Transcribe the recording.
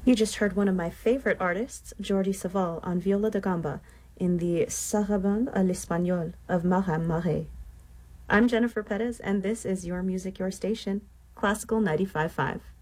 You just heard one of my favorite artists, Jordi Savall, on viola da gamba in the Sarabande à l'Espagnol of Maram Marais. I'm Jennifer Perez, and this is Your Music, Your Station, Classical 95.5.